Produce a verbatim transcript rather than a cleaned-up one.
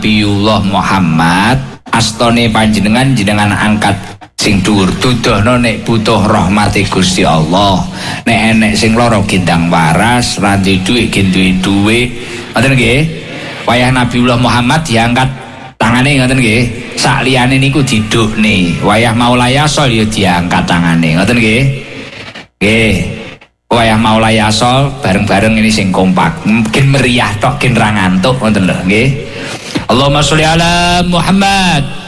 Nabiullah Muhammad astone panjenengan jenengan angkat sing dhuwur dudono nek butuh rahmati Gusti Allah nek enek sing lara gendang waras ra duwe dhuwit gen duwe dhuwit ngoten nggih wayah Nabiullah Muhammad diangkat tangane ngoten nggih sak liyane niku didukne wayah Maulaya Yasol ya diangkat tangane ngoten nggih nggih wayah Maulaya Yasol bareng-bareng ini sing kompak mungkin meriah tok gen ra ngantuk ngoten lho nggih Allahumma sholli ala Muhammad